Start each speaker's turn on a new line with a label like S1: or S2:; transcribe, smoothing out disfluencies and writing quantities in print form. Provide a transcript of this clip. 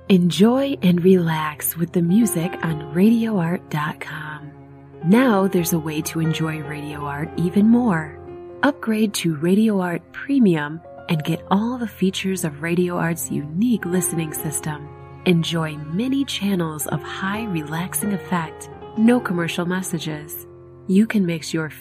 S1: Enjoy and relax with the music on RadioArt.com. Now there's a way to enjoy Radio Art even more. Upgrade to Radio Art Premium and get all the features of Radio Art's unique listening system. Enjoy many channels of high relaxing effect, no commercial messages. You can mix your